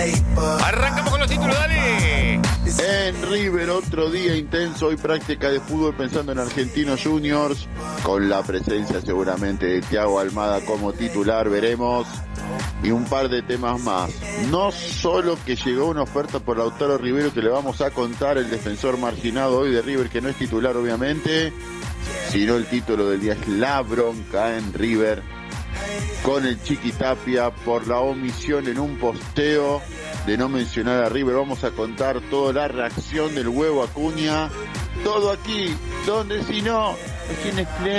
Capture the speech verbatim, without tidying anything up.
Arrancamos con los títulos, dale. En River, otro día intenso y práctica de fútbol pensando en Argentinos Juniors, con la presencia seguramente de Thiago Almada como titular, veremos, y un par de temas más. No solo que llegó una oferta por Lautaro Rivero, que le vamos a contar, el defensor marginado hoy de River, que no es titular obviamente, sino el título del día es la bronca en River con el Chiqui Tapia por la omisión en un posteo de no mencionar a River. Vamos a contar toda la reacción del huevo Acuña, todo aquí, donde si no, es en Play.